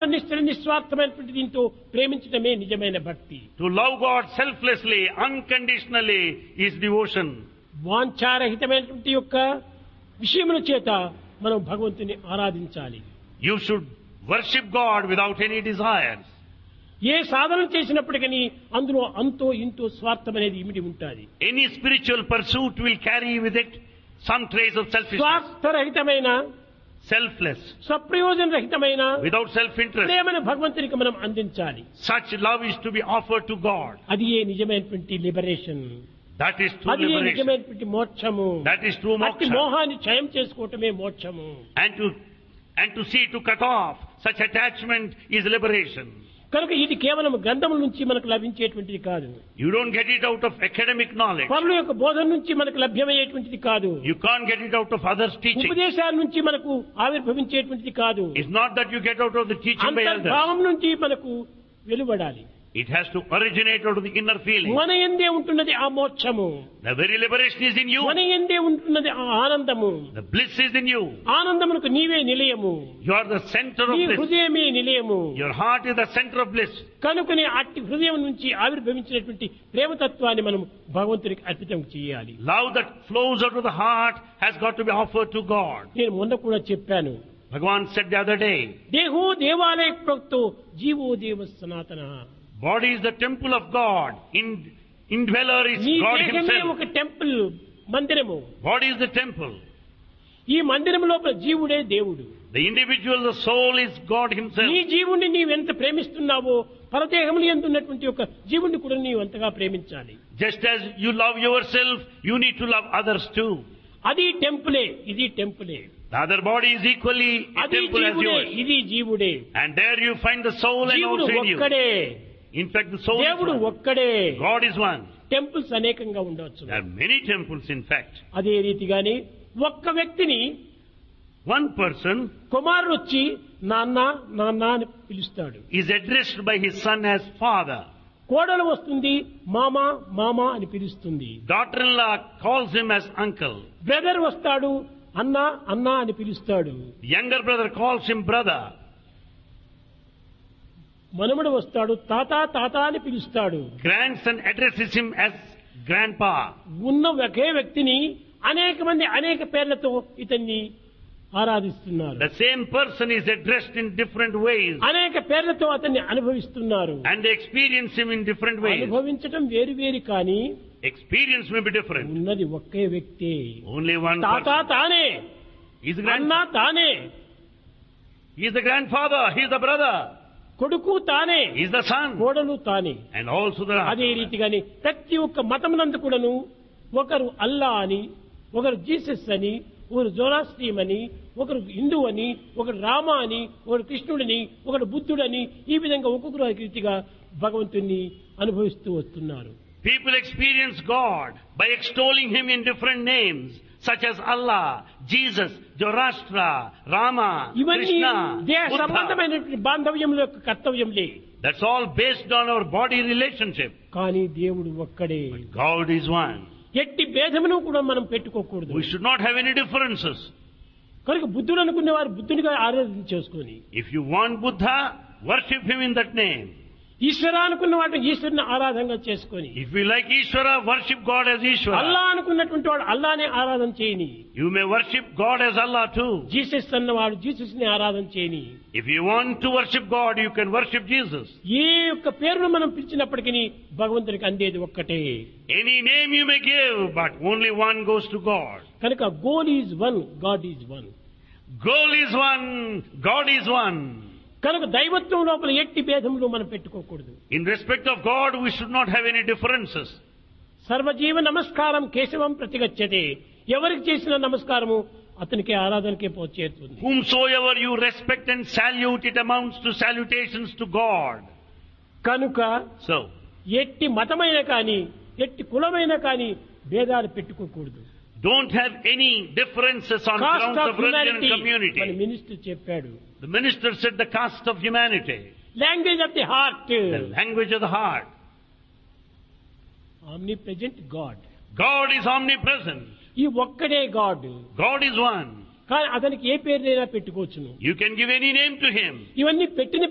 నిస్వార్థమైనటువంటి దీంతో ప్రేమించడమే నిజమైన భక్తి. To love God selflessly, unconditionally is devotion. వాంఛారహితమైనటువంటి యొక్క విషయముల చేత మనం భగవంతుని ఆరాధించాలి. You should worship God without any desires. ఏ సాధన చేసినప్పటికీ అందులో అంతో ఇంతో స్వార్థం అనేది ఇమిడి ఉంటుంది. Any spiritual pursuit will carry with it some trace of selfishness. స్వార్థరహితమైన, Selfless, స్వప్రయోజన రహితమైన without self-interest. ప్రేమను భగవంతునికి మనం అందించాలి. Such love is to be offered to God. అది ఏ నిజమైనటువంటి లిబరేషన్. That is true అది ఏ liberation. నిజమైనటువంటి మోక్షము. That is true అట్టి moksha. మోహాన్ని క్షయం చేసుకోవటమే మోక్షము. And to see, to cut off such attachment is liberation. కనుక ఇది కేవలం గ్రంథముల నుంచి మనకు లభించేటువంటిది కాదు. You don't get it out of academic knowledge. పరుల యొక్క బోధన నుంచి మనకు లభ్యమయ్యేటువంటిది కాదు. You can't get it out of others' teaching. ఉపదేశాల నుంచి మనకు ఆవిర్భవించేటువంటిది కాదు. It's not that you get out of the teaching by elders. అంతర్భావం నుంచి మనకు వెలువడాలి. It has to originate out of the inner feeling. మన యందే ఉంటున్నది ఆ మోక్షము. The very liberation is in you. మన యందే ఉంటున్నది ఆ ఆనందము. The bliss is in you. ఆనందమునకు నీవే నిలయము. You are the center of నీ bliss. హృదయమే నిలయము. Your heart is the center of bliss. కనుకనే అట్టి హృదయం నుంచి ఆవిర్భవించినటువంటి ప్రేమతత్వాన్ని మనం భగవంతునికి అర్పితం చేయాలి. Love that flows out of the heart has got to be offered to God. నేను మొన్న కూడా చెప్పాను. Bhagavan said the other day, దేహో దేవాలయ ప్రోక్తో జీవో దేవ సనాతన. body is the temple of God. Indweller is నీ God దేహమే himself. ఒక టెంపుల్, మందిరము. Body is the temple. ఈ మందిరం లోపల జీవుడే దేవుడు. The individual, the soul is God himself. నీ జీవుణ్ణి నీవెంత ప్రేమిస్తున్నావో పరదేహములు ఎందున్నటువంటి ఒక జీవుణ్ణి కూడా నీవు అంతగా ప్రేమించాలి. Just as you love yourself, you need to love others too. అది టెంపులే, ఇది టెంపులే. The other body is equally a అది temple as జీవుడే, yours. ఇది జీవుడే. And there you find the soul and జీవుడు also in you. ఒక్కడే, In fact, the soul is దేవుడు one. ఒక్కడే. God is one. టెంపుల్స్ అనేకంగా ఉండవచ్చు. There are many temples, in fact. అదే రీతిగానే ఒక్క వ్యక్తిని One person కుమారుడు వచ్చి నాన్న నాన్న అని పిలుస్తాడు. is addressed by his son as father. కోడలు వస్తుంది మామ మామ అని పిలుస్తుంది. Daughter-in-law calls him as uncle. Brother వస్తాడు అన్న అన్న అని పిలుస్తాడు. Younger brother calls him brother. మనముడు వస్తాడు తాత తాత అని పిలుస్తాడు. Grandson addresses him as grandpa. ఉన్న ఒకే వ్యక్తిని అనేక మంది అనేక పేర్లతో ఇతన్ని ఆరాధిస్తున్నారు. The same person is addressed in different ways. అనేక పేర్లతో అతన్ని అనుభవిస్తున్నారు. And they experience him in different ways. అనుభవించటం వేరు వేరు కానీ Experience may be different. ఉన్నది ఒకే వ్యక్తి. Only one తాత person. తానే, He's the అన్న grandfather. తానే, He's the grandfather. He's the brother. కొడుకు తానే, He's the son. కోడలు తానే. And also the అదే రీతిగానే ప్రతి ఒక్క మతమునందు కూడాను ఒకరు అల్లా అని, ఒకరు జీసస్ అని, ఒకరు జోరాస్ట్రీయం అని, ఒకరు హిందూ అని, ఒకరు రామ అని, ఒకరు కృష్ణుడని, ఒకరు బుద్ధుడని, ఈ విధంగా ఒక్కొక్కరు రీతిగా భగవంతుణ్ణి అనుభవిస్తూ వస్తున్నారు. People experience God by extolling Him in different names, such as Allah, Jesus, Zoroastra, Rama, ఇవన్నీ Krishna, దేహ Buddha. సంబంధమైనటువంటి బాంధవ్యముల యొక్క కర్తవ్యంలే. That's all based on our body relationship. కానీ దేవుడు ఒక్కడే. God is one. ఎట్టి భేదమును కూడా మనం పెట్టుకోకూడదు. We should not have any differences. కనుక బుద్ధుడు అనుకునే వారు బుద్ధునిగా ఆరాధన చేసుకొని, If you want Buddha, worship Him in that name. ఈశ్వర అనుకున్న వాటిని ఈశ్వరుని ఆరాధనగా చేసుకొని, If you like Ishvara, worship God as Ishvara. అల్లా అనుకున్నటువంటి వాడు అల్లానే ఆరాధన చేయని, You may worship God as Allah too. Jesus అన్నవాడు జీసస్ ని ఆరాధన చేయని. If you want to worship God, you can worship Jesus. ఏ యొక్క పేరును మనం పిలిచినప్పటికీ భగవంతునికి అందేది ఒక్కటే. Any name you may give, but only one goes to God. కనుక goal is one, God is one. Goal is one, God is one. కనుక దైవత్వం లోపల ఎట్టి భేదములు మనం పెట్టుకోకూడదు. In respect of God, we should not have any differences. సర్వజీవ నమస్కారం కేశవం ప్రతిగచ్చతే. ఎవరికి చేసిన నమస్కారము అతనికి ఆరాధనకే చేరుతుంది. Whomsoever you respect and salute, it amounts to salutations to God. కనుక So, ఎట్టి మతమైన కానీ ఎట్టి కులమైన కానీ భేదాలు పెట్టుకోకూడదు. don't have any differences on cost grounds of of religion and humanity మన community. మినిస్టర్ చెప్పాడు. The minister said the caste of humanity, language of the heart, the language of the heart. Omni present God. God is omnipresent. ఈ ఒక్కడే God. God is one. కానీ అతనికి ఏ పేరునైనా పెట్టుకోవచ్చును. You can give any name to Him. ఇవన్నీ పెట్టిన